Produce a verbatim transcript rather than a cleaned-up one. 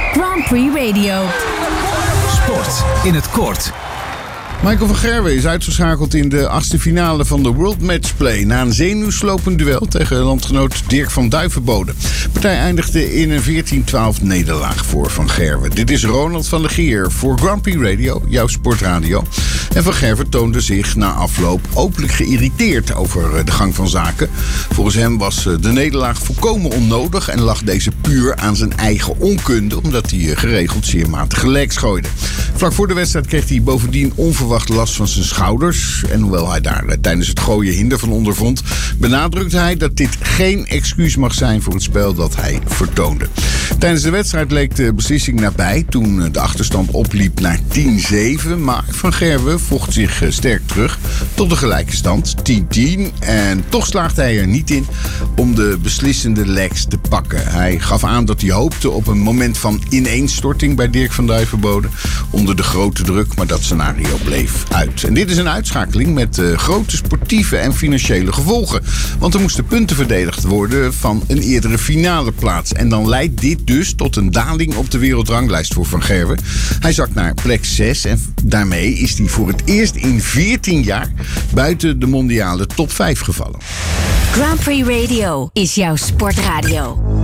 Grand Prix Radio. Sport in het kort. Michael van Gerwen is uitgeschakeld in de achtste finale van de World Matchplay na een zenuwslopend duel tegen landgenoot Dirk van Duivenbode. De partij eindigde in een veertien twaalf nederlaag voor Van Gerwen. Dit is Ronald van der Gier voor Grand Prix Radio, jouw sportradio. En Van Gerwen toonde zich na afloop openlijk geïrriteerd over de gang van zaken. Volgens hem was de nederlaag volkomen onnodig en lag deze puur aan zijn eigen onkunde, omdat hij geregeld zeer matige legs gooide. Vlak voor de wedstrijd kreeg hij bovendien onverwacht last van zijn schouders. En hoewel hij daar tijdens het gooien hinder van ondervond, benadrukte hij dat dit geen excuus mag zijn voor het spel dat hij vertoonde. Tijdens de wedstrijd leek de beslissing nabij toen de achterstand opliep naar tien zeven. Maar Van Gerwen vocht zich sterk terug tot de gelijke stand, tien tien. En toch slaagde hij er niet in om de beslissende legs te pakken. Hij gaf aan dat hij hoopte op een moment van ineenstorting bij Dirk van Duivenbode onder de grote druk, maar dat scenario bleef uit. En dit is een uitschakeling met uh, grote sportieve en financiële gevolgen. Want er moesten punten verdedigd worden van een eerdere finale plaats. En dan leidt dit dus tot een daling op de wereldranglijst voor Van Gerwen. Hij zakt naar plek zes en daarmee is hij voor het eerst in veertien jaar buiten de mondiale top vijf gevallen. Grand Prix Radio is jouw sportradio.